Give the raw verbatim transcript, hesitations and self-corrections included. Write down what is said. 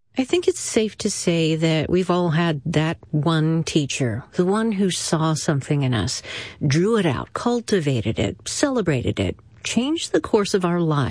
I think it's safe to say that we've all had that one teacher, the one who saw something in us, drew it out, cultivated it, celebrated it, changed the course of our lives.